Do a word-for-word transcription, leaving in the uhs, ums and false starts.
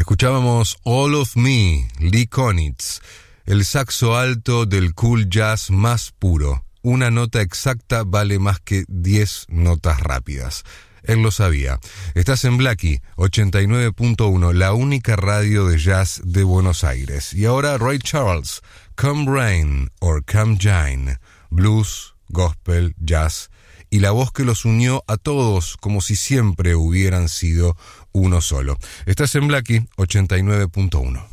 Escuchábamos All of Me, Lee Konitz, el saxo alto del cool jazz más puro. Una nota exacta vale más que diez notas rápidas. Él lo sabía. Estás en Blackie ochenta y nueve punto uno, la única radio de jazz de Buenos Aires. Y ahora Ray Charles, Come Rain or Come Shine, blues, gospel, jazz, y la voz que los unió a todos como si siempre hubieran sido uno solo. Estás en Blackie ochenta y nueve punto uno.